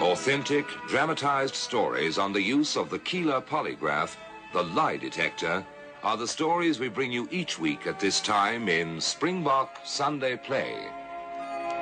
Authentic, dramatized stories on the use of the Keeler polygraph, the lie detector, are the stories we bring you each week at this time in Springbok Sunday Play.